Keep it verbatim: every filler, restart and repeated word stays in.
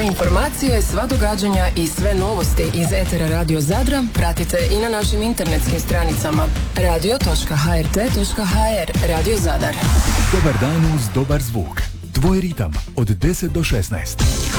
Sve informacije, sva događanja i sve novosti iz etera Radio Zadra pratite i na našim internetskim stranicama radio točka h r t točka h r. Radio Zadar. Dobar dan uz dobar zvuk. Tvoj ritam od deset do šesnaest.